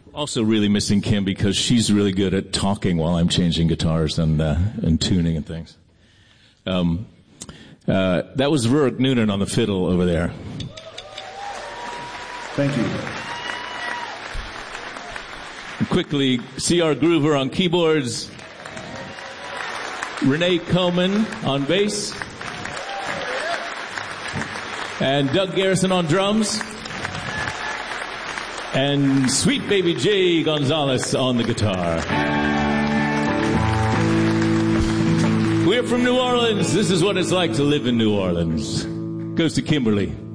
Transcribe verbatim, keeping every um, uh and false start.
Also really missing Kim because she's really good at talking while I'm changing guitars and uh, and tuning and things. Um, uh, that was Rurik Noonan on the fiddle over there. Thank you. And quickly, C R Groover on keyboards, Renee Coleman on bass, and Doug Garrison on drums. And sweet baby Jay Gonzalez on the guitar. We're from New Orleans. This is what it's like to live in New Orleans. Goes to Kimberly.